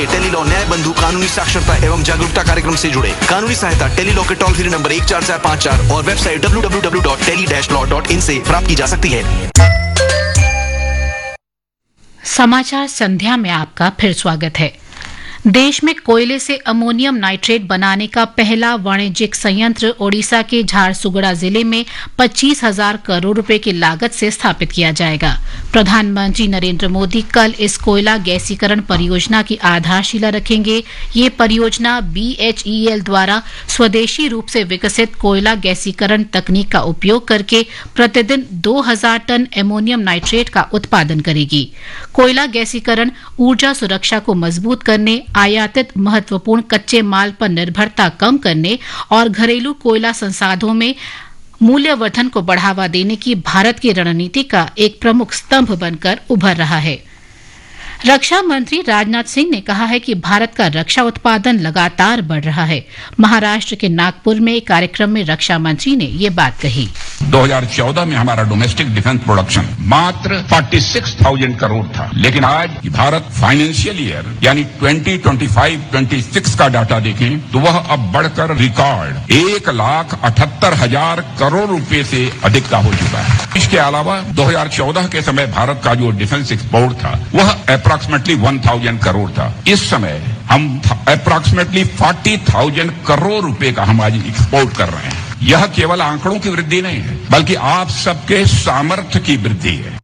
आइए टेलीलॉ न्याय बंधु कानूनी साक्षरता एवं जागरूकता कार्यक्रम से जुड़े। कानूनी सहायता टेलीलॉ के टोल फ्री नंबर 14454 और वेबसाइट www.tele-law.in से प्राप्त की जा सकती है। समाचार संध्या में आपका फिर स्वागत है। देश में कोयले से अमोनियम नाइट्रेट बनाने का पहला वाणिज्यिक संयंत्र ओडिशा के झारसुगुड़ा जिले में 25,000 करोड़ रुपए की लागत से स्थापित किया जाएगा। प्रधानमंत्री नरेंद्र मोदी कल इस कोयला गैसीकरण परियोजना की आधारशिला रखेंगे। ये परियोजना BHEL द्वारा स्वदेशी रूप से विकसित कोयला गैसीकरण तकनीक का उपयोग करके प्रतिदिन 2,000 टन अमोनियम नाइट्रेट का उत्पादन करेगी। कोयला गैसीकरण ऊर्जा सुरक्षा को मजबूत करने, आयातित महत्वपूर्ण कच्चे माल पर निर्भरता कम करने और घरेलू कोयला संसाधनों में मूल्यवर्धन को बढ़ावा देने की भारत की रणनीति का एक प्रमुख स्तंभ बनकर उभर रहा है। रक्षा मंत्री राजनाथ सिंह ने कहा है कि भारत का रक्षा उत्पादन लगातार बढ़ रहा है। महाराष्ट्र के नागपुर में एक कार्यक्रम में रक्षा मंत्री ने ये बात कही। 2014 में हमारा डोमेस्टिक डिफेंस प्रोडक्शन मात्र 46,000 करोड़ था, लेकिन आज भारत फाइनेंशियल ईयर यानी 2025-26 का डाटा देखें तो वह अब बढ़कर रिकॉर्ड 1,78,000 करोड़ रुपए से अधिक का हो चुका है। इसके अलावा 2014 के समय भारत का जो डिफेंस एक्सपोर्ट था वह अप्रॉक्सीमेटली 1,000 करोड़ था। इस समय हम अप्रॉक्सीमेटली 40,000 करोड़ रुपए का हम आज एक्सपोर्ट कर रहे हैं। यह केवल आंकड़ों की वृद्धि नहीं है, बल्कि आप सबके सामर्थ्य की वृद्धि है।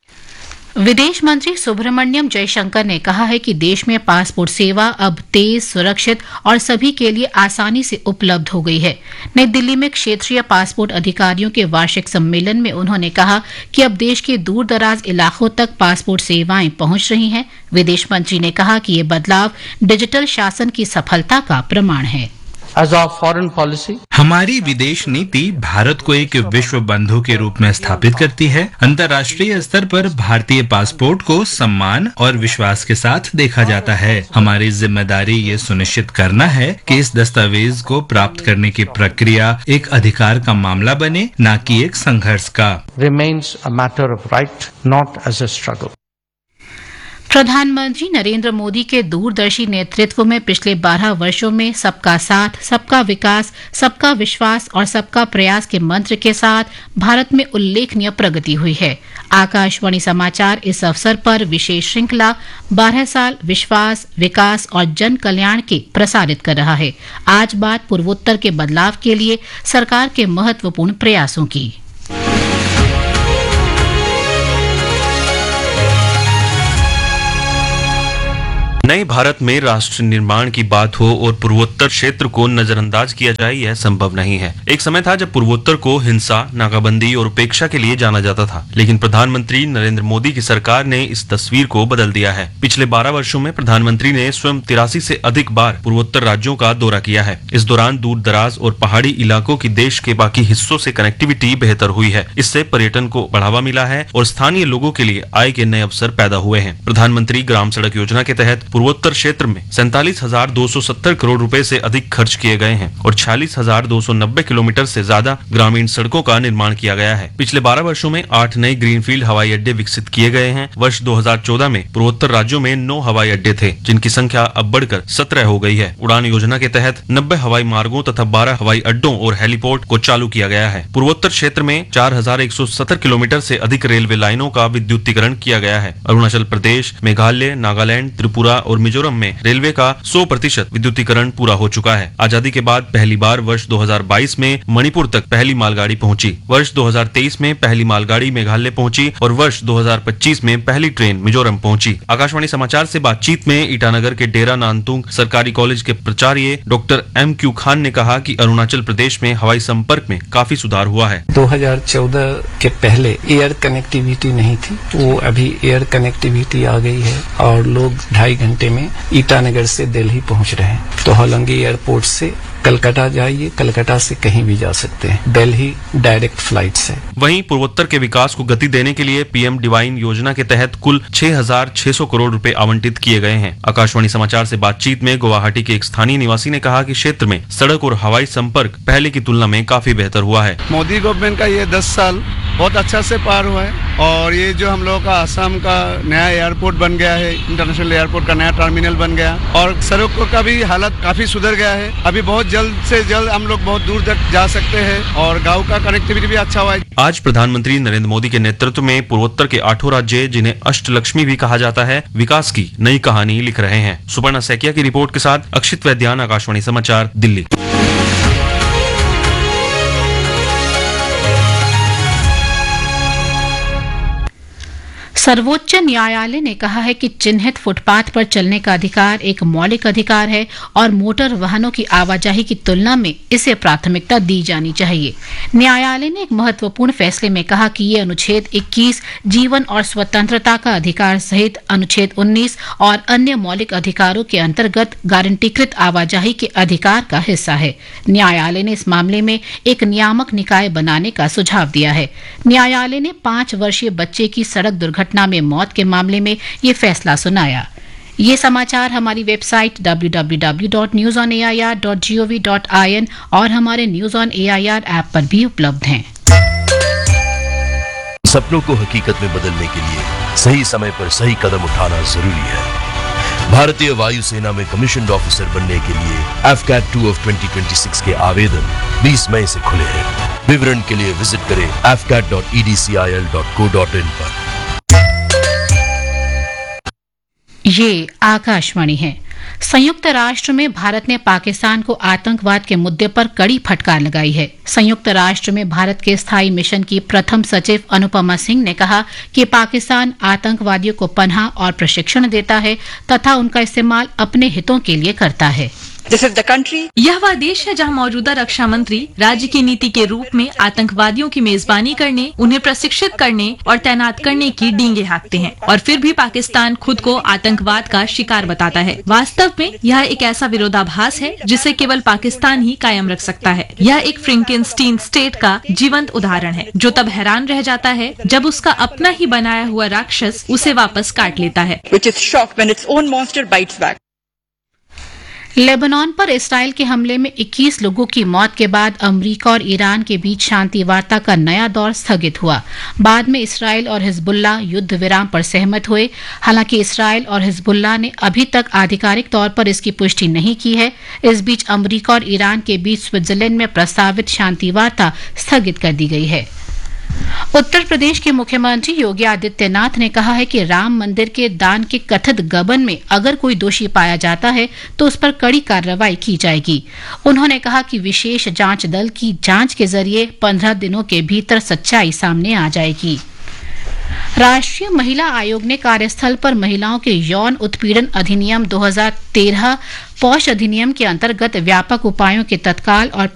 विदेश मंत्री सुब्रमण्यम जयशंकर ने कहा है कि देश में पासपोर्ट सेवा अब तेज, सुरक्षित और सभी के लिए आसानी से उपलब्ध हो गई है। नई दिल्ली में क्षेत्रीय पासपोर्ट अधिकारियों के वार्षिक सम्मेलन में उन्होंने कहा कि अब देश के दूर दराज इलाकों तक पासपोर्ट सेवाएं पहुंच रही हैं। विदेश मंत्री ने कहा कि ये बदलाव डिजिटल शासन की सफलता का प्रमाण है। As our foreign policy, हमारी विदेश नीति भारत को एक विश्व बंधु के रूप में स्थापित करती है। अंतर्राष्ट्रीय स्तर पर भारतीय पासपोर्ट को सम्मान और विश्वास के साथ देखा जाता है। हमारी जिम्मेदारी ये सुनिश्चित करना है कि इस दस्तावेज को प्राप्त करने की प्रक्रिया एक अधिकार का मामला बने, न कि एक संघर्ष का। remains a matter of right, not as a struggle. प्रधानमंत्री नरेंद्र मोदी के दूरदर्शी नेतृत्व में पिछले 12 वर्षों में सबका साथ, सबका विकास, सबका विश्वास और सबका प्रयास के मंत्र के साथ भारत में उल्लेखनीय प्रगति हुई है। आकाशवाणी समाचार इस अवसर पर विशेष श्रृंखला 12 साल विश्वास, विकास और जन कल्याण की प्रसारित कर रहा है। आज बात पूर्वोत्तर के बदलाव के लिए सरकार के महत्वपूर्ण प्रयासों की। नए भारत में राष्ट्र निर्माण की बात हो और पूर्वोत्तर क्षेत्र को नजरअंदाज किया जाए, यह संभव नहीं है। एक समय था जब पूर्वोत्तर को हिंसा, नाकाबंदी और उपेक्षा के लिए जाना जाता था, लेकिन प्रधानमंत्री नरेंद्र मोदी की सरकार ने इस तस्वीर को बदल दिया है। पिछले 12 वर्षों में प्रधानमंत्री ने स्वयं 83 से अधिक बार पूर्वोत्तर राज्यों का दौरा किया है। इस दौरान दूर दराज और पहाड़ी इलाकों की देश के बाकी हिस्सों से कनेक्टिविटी बेहतर हुई है। इससे पर्यटन को बढ़ावा मिला है और स्थानीय लोगों के लिए आय के नए अवसर पैदा हुए हैं। प्रधानमंत्री ग्राम सड़क योजना के तहत पूर्वोत्तर क्षेत्र में 47,270 करोड़ रुपए से अधिक खर्च किए गए हैं और 46,290 किलोमीटर से ज्यादा ग्रामीण सड़कों का निर्माण किया गया है। पिछले 12 वर्षों में 8 नए ग्रीनफील्ड हवाई अड्डे विकसित किए गए हैं। वर्ष 2014 में पूर्वोत्तर राज्यों में 9 हवाई अड्डे थे, जिनकी संख्या अब बढ़कर 17 हो गई है। उड़ान योजना के तहत 90 हवाई मार्गों तथा 12 हवाई अड्डों और हेलीपोर्ट को चालू किया गया है। पूर्वोत्तर क्षेत्र में 4,170 किलोमीटर से अधिक रेलवे लाइनों का विद्युतीकरण किया गया है। अरुणाचल प्रदेश, मेघालय, नागालैंड, त्रिपुरा और मिजोरम में रेलवे का 100% विद्युतीकरण पूरा हो चुका है। आजादी के बाद पहली बार वर्ष 2022 में मणिपुर तक पहली मालगाड़ी पहुंची। वर्ष 2023 में पहली मालगाड़ी मेघालय पहुंची और वर्ष 2025 में पहली ट्रेन मिजोरम पहुंची। आकाशवाणी समाचार से बातचीत में ईटानगर के डेरा नानतुंग सरकारी कॉलेज के प्राचार्य डॉक्टर MQ खान ने कहा कि अरुणाचल प्रदेश में हवाई संपर्क में काफी सुधार हुआ है। 2014 के पहले एयर कनेक्टिविटी नहीं थी, वो अभी एयर कनेक्टिविटी आ गई है और लोग 2.5 घंटे में ईटानगर से दिल्ली पहुंच रहे हैं। तो होलोंगी एयरपोर्ट से कलकत्ता जाइए, कलकत्ता से कहीं भी जा सकते हैं। दिल्ली डायरेक्ट फ्लाइट्स है। वहीं पूर्वोत्तर के विकास को गति देने के लिए पीएम डिवाइन योजना के तहत कुल 6,600 करोड़ रुपए आवंटित किए गए हैं। आकाशवाणी समाचार से बातचीत में गुवाहाटी के एक स्थानीय निवासी ने कहा कि क्षेत्र में सड़क और हवाई संपर्क पहले की तुलना में काफी बेहतर हुआ है। मोदी गवर्नमेंट का ये 10 साल बहुत अच्छा से पार हुआ है और ये जो हम लोगों का आसाम का नया एयरपोर्ट बन गया है, इंटरनेशनल एयरपोर्ट का नया टर्मिनल बन गया और सड़कों का भी हालत काफी सुधर गया है। अभी बहुत जल्द से जल्द हम लोग बहुत दूर तक जा सकते हैं और गांव का कनेक्टिविटी भी अच्छा हुआ है। आज प्रधानमंत्री नरेंद्र मोदी के नेतृत्व में पूर्वोत्तर के 8 राज्य, जिन्हें अष्टलक्ष्मी भी कहा जाता है, विकास की नई कहानी लिख रहे हैं। सुपर्णा सैकिया की रिपोर्ट के साथ अक्षित वैद्यान, आकाशवाणी समाचार, दिल्ली। सर्वोच्च न्यायालय ने कहा है कि चिन्हित फुटपाथ पर चलने का अधिकार एक मौलिक अधिकार है और मोटर वाहनों की आवाजाही की तुलना में इसे प्राथमिकता दी जानी चाहिए। न्यायालय ने एक महत्वपूर्ण फैसले में कहा कि ये अनुच्छेद 21 जीवन और स्वतंत्रता का अधिकार सहित अनुच्छेद 19 और अन्य मौलिक अधिकारों के अंतर्गत गारंटीकृत आवाजाही के अधिकार का हिस्सा है। न्यायालय ने इस मामले में एक नियामक निकाय बनाने का सुझाव दिया है। न्यायालय ने 5 वर्षीय बच्चे की सड़क दुर्घटना में मौत के मामले में ये फैसला सुनाया। ये समाचार हमारी वेबसाइट www.newsonair.gov.in और हमारे न्यूज ऑन एआईआर ऐप पर भी उपलब्ध हैं। सपनों को हकीकत में बदलने के लिए सही समय पर सही कदम उठाना जरूरी है। भारतीय वायुसेना में कमीशन्ड ऑफिसर बनने के लिए AFCAT 2 of 2026 के आवेदन 20 मई से खुले हैं। विवरण के लिए विजिट करें afcat.edcil.co.in पर। ये आकाशवाणी है। संयुक्त राष्ट्र में भारत ने पाकिस्तान को आतंकवाद के मुद्दे पर कड़ी फटकार लगाई है। संयुक्त राष्ट्र में भारत के स्थायी मिशन की प्रथम सचिव अनुपमा सिंह ने कहा कि पाकिस्तान आतंकवादियों को पनाह और प्रशिक्षण देता है तथा उनका इस्तेमाल अपने हितों के लिए करता है। यह वह देश है जहां मौजूदा रक्षा मंत्री राज्य की नीति के रूप में आतंकवादियों की मेजबानी करने, उन्हें प्रशिक्षित करने और तैनात करने की डींगे हाँकते हैं और फिर भी पाकिस्तान खुद को आतंकवाद का शिकार बताता है। वास्तव में यह एक ऐसा विरोधाभास है जिसे केवल पाकिस्तान ही कायम रख सकता है। यह एक फ्रैंकेनस्टीन स्टेट का जीवंत उदाहरण है जो तब हैरान रह जाता है जब उसका अपना ही बनाया हुआ राक्षस उसे वापस काट लेता है। लेबनान पर इसराइल के हमले में 21 लोगों की मौत के बाद अमेरिका और ईरान के बीच शांति वार्ता का नया दौर स्थगित हुआ। बाद में इसराइल और हिजबुल्लाह युद्ध विराम पर सहमत हुए। हालांकि इसराइल और हिजबुल्लाह ने अभी तक आधिकारिक तौर पर इसकी पुष्टि नहीं की है। इस बीच अमेरिका और ईरान के बीच स्विट्जरलैंड में प्रस्तावित शांति वार्ता स्थगित कर दी गई है। उत्तर प्रदेश के मुख्यमंत्री योगी आदित्यनाथ ने कहा है कि राम मंदिर के दान के कथित गबन में अगर कोई दोषी पाया जाता है तो उस पर कड़ी कार्रवाई की जाएगी। उन्होंने कहा कि विशेष जांच दल की जांच के जरिए 15 दिनों के भीतर सच्चाई सामने आ जाएगी। राष्ट्रीय महिला आयोग ने कार्यस्थल पर महिलाओं के यौन उत्पीड़न अधिनियम 2013 पॉश अधिनियम के अंतर्गत व्यापक उपायों के तत्काल और